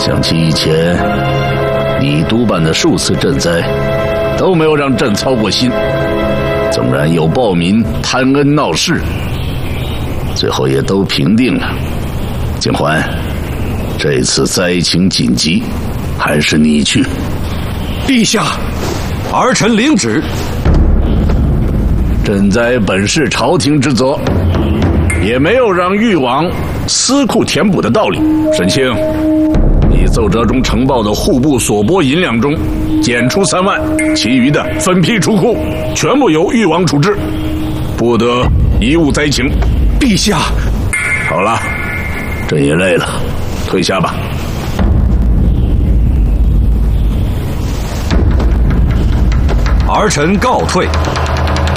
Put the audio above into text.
想起以前你督办的数次赈灾，都没有让朕操过心。纵然有暴民贪恩闹事，最后也都平定了。景桓，这次灾情紧急，还是你去。 陛下，儿臣领旨。 赈灾本是朝廷之责，也没有让誉王私库填补的道理。沈清，你奏折中呈报的户部所拨银两中，减出3万，其余的分批出库，全部由誉王处置，不得贻误灾情。 陛下， 好了，朕也累了，退下吧。 儿臣告退。